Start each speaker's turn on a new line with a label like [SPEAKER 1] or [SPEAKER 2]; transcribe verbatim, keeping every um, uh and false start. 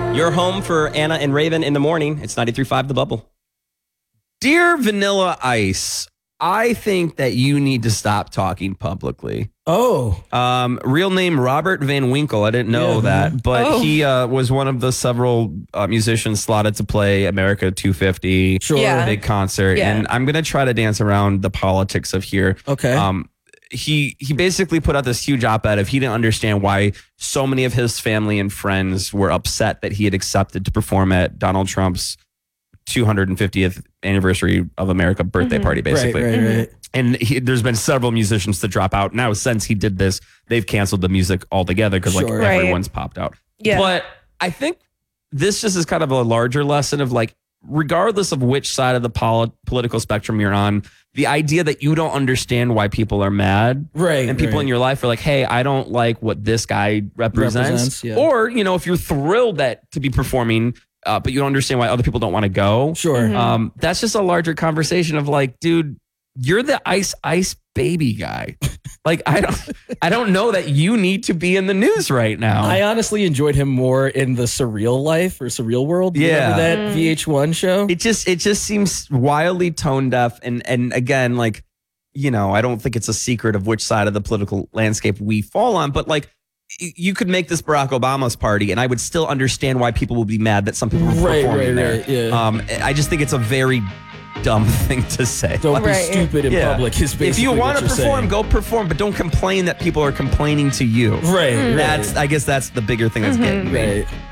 [SPEAKER 1] Your home for Anna and Raven in the morning. It's ninety-three point five The Bubble. Dear Vanilla Ice, I think that you need to stop talking publicly.
[SPEAKER 2] Oh.
[SPEAKER 1] Um, real name Robert Van Winkle. I didn't know yeah, that, but oh. he uh, was one of the several uh, musicians slotted to play America two fifty,
[SPEAKER 2] sure.
[SPEAKER 1] yeah. big concert.
[SPEAKER 3] Yeah.
[SPEAKER 1] And I'm going to try to dance around the politics of here.
[SPEAKER 2] Okay.
[SPEAKER 1] Um, he he basically put out this huge op-ed if he didn't understand why so many of his family and friends were upset that he had accepted to perform at Donald Trump's two hundred fiftieth anniversary of America birthday mm-hmm. party, basically.
[SPEAKER 2] Right, right, right.
[SPEAKER 1] And he, there's been several musicians to drop out. Now, since he did this, they've canceled the music altogether because
[SPEAKER 2] sure.
[SPEAKER 1] like
[SPEAKER 3] right.
[SPEAKER 1] everyone's popped out.
[SPEAKER 3] Yeah.
[SPEAKER 1] But I think this just is kind of a larger lesson of like, regardless of which side of the poli- political spectrum you're on, the idea that you don't understand why people are mad,
[SPEAKER 2] right?
[SPEAKER 1] And people
[SPEAKER 2] right.
[SPEAKER 1] in your life are like, "Hey, I don't like what this guy represents."
[SPEAKER 2] represents yeah.
[SPEAKER 1] Or you know, if you're thrilled that to be performing, uh, but you don't understand why other people don't want to go.
[SPEAKER 2] Sure,
[SPEAKER 3] mm-hmm.
[SPEAKER 1] um, that's just a larger conversation of like, dude, you're the ice ice baby guy. Like I don't, I don't know that you need to be in the news right now.
[SPEAKER 2] I honestly enjoyed him more in the Surreal Life or Surreal World.
[SPEAKER 1] Yeah,
[SPEAKER 2] remember that
[SPEAKER 3] mm.
[SPEAKER 2] V H one show.
[SPEAKER 1] It just, it just seems wildly tone deaf, and and again, like, you know, I don't think it's a secret of which side of the political landscape we fall on, but like, you could make this Barack Obama's party, and I would still understand why people would be mad that some people were
[SPEAKER 2] right,
[SPEAKER 1] performing
[SPEAKER 2] right,
[SPEAKER 1] there.
[SPEAKER 2] Right, yeah.
[SPEAKER 1] Um, I just think it's a very dumb thing to say.
[SPEAKER 2] Don't
[SPEAKER 3] right.
[SPEAKER 2] be stupid in
[SPEAKER 1] yeah.
[SPEAKER 2] public. Is basically
[SPEAKER 1] if you want to perform,
[SPEAKER 2] saying.
[SPEAKER 1] go perform, but don't complain that people are complaining to you.
[SPEAKER 2] Right, right.
[SPEAKER 1] That's, I guess, that's the bigger thing that's
[SPEAKER 3] mm-hmm.
[SPEAKER 1] getting me.
[SPEAKER 2] Right.